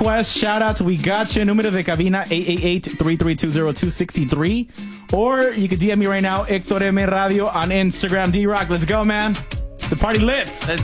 requests, shout-outs, we got you. Número de cabina, 888-332-0263. Or you can DM me right now, Hector M Radio on Instagram. D-Rock, let's go, man. The party lit. Let's